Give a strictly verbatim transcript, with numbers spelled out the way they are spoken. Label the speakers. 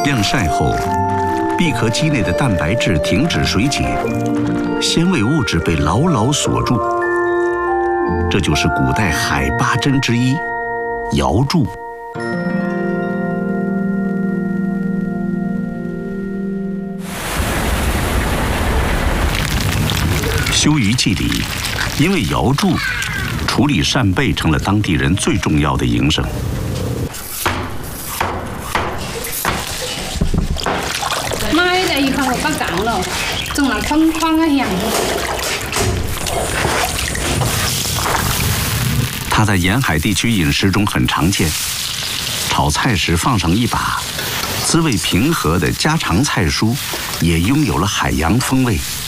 Speaker 1: 晾晒后，闭壳肌内的蛋白质停止水解，纤维物质被牢牢锁住。这就是古代海八珍之一——瑶柱。休渔季里，因为瑶柱，处理扇贝成了当地人最重要的营生。
Speaker 2: 买了以后不干了，整了哐哐的响。
Speaker 1: 它在沿海地区饮食中很常见，炒菜时放上一把，滋味平和的家常菜蔬也拥有了海洋风味。